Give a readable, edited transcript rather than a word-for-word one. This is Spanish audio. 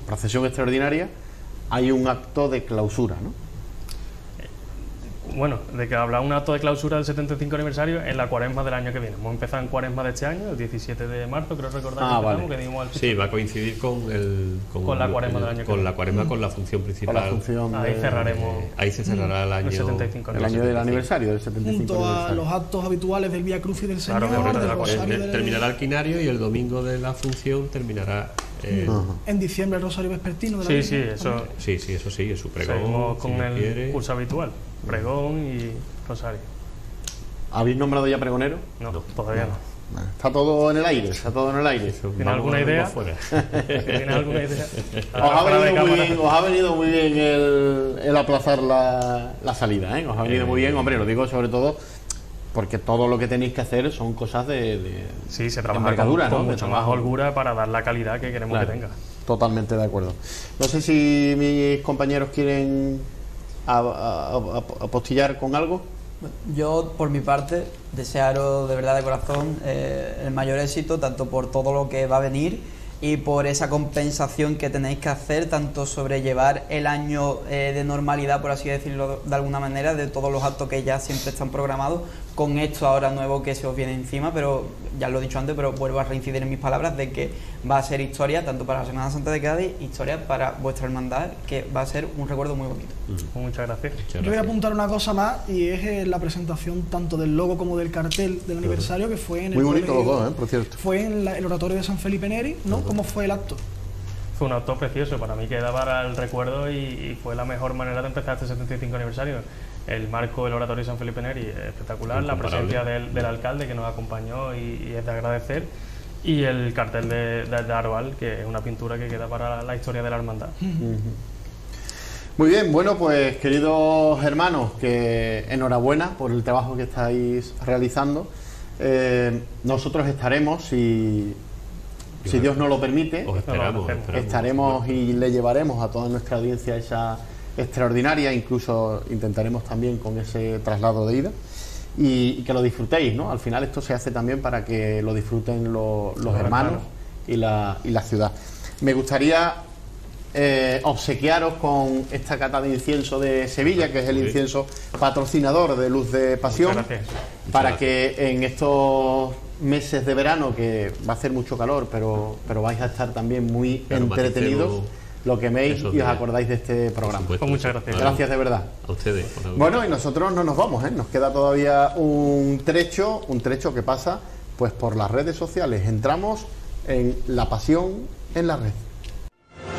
procesión extraordinaria, hay un acto de clausura, ¿no? Bueno, de que habrá un acto de clausura del 75 aniversario en la cuaresma del año que viene. Hemos empezado en cuaresma de este año, el 17 de marzo, creo recordar vale. que dimos al Sí, va a coincidir con la cuaresma del año que con viene. la cuaresma, con la función principal. Con la función ahí cerraremos. Ahí se cerrará el año, el 75 El año del aniversario, del 75 junto a aniversario. los actos habituales del Vía Crucis del Señor, Claro, del la Rosario del... terminará el quinario y el domingo de la función terminará. En diciembre el Rosario Vespertino de la Sí, Virgen, sí, eso. también. Sí, eso sí, es su pregón. Seguimos con si el quiere. curso habitual, pregón y rosario. ¿Habéis nombrado ya pregonero? No, todavía no. Bueno, está todo en el aire, está todo en el aire. Eso, ¿Tiene vamos alguna a verlo idea? afuera. ¿Tienes alguna idea? Os ha venido muy bien el aplazar la salida, ¿eh? Os ha venido muy bien, hombre, lo digo sobre todo porque todo lo que tenéis que hacer son cosas Sí, se de trabaja envergadura, con ¿no? De mucha más trabajo. holgura para dar la calidad que queremos Claro, que tenga. totalmente de acuerdo. No sé si mis compañeros quieren apostillar con algo. Yo, por mi parte, desearos de verdad de corazón el mayor éxito, tanto por todo lo que va a venir y por esa compensación que tenéis que hacer, tanto sobrellevar el año de normalidad, por así decirlo de alguna manera, de todos los actos que ya siempre están programados, con esto ahora nuevo que se os viene encima, pero ya lo he dicho antes, pero vuelvo a reincidir en mis palabras de que va a ser historia, tanto para la Semana Santa de Cádiz, historia para vuestra hermandad, que va a ser un recuerdo muy bonito. Muchas gracias. Yo voy a apuntar una cosa más, y es la presentación tanto del logo como del cartel del aniversario, que fue en el Muy bonito los colegio, dos, por cierto. fue en el oratorio de San Felipe Neri, ¿no? ¿Cómo fue el acto? Fue un acto precioso, para mí queda para el recuerdo y fue la mejor manera de empezar este 75 aniversario. El marco del oratorio de San Felipe Neri es espectacular, la presencia del alcalde que nos acompañó y es de agradecer, y el cartel de Arbal, que es una pintura que queda para la historia de la hermandad. Muy bien, bueno, pues queridos hermanos, que enhorabuena por el trabajo que estáis realizando. Nosotros estaremos, si Dios nos lo permite, Os esperamos. estaremos y le llevaremos a toda nuestra audiencia esa extraordinaria, incluso intentaremos también con ese traslado de ida y que lo disfrutéis, ¿no? Al final esto se hace también para que lo disfruten los hermanos y la ciudad. Me gustaría obsequiaros con esta cata de incienso de Sevilla, que es el incienso patrocinador de Luz de Pasión. Muchas gracias. Para que en estos meses de verano, que va a hacer mucho calor, pero vais a estar también muy entretenidos, lo queméis y os acordáis de este programa. Pues muchas gracias. Gracias de verdad. A ustedes. Bueno, y nosotros no nos vamos, ¿eh? Nos queda todavía un trecho que pasa pues por las redes sociales. Entramos en La Pasión en la Red.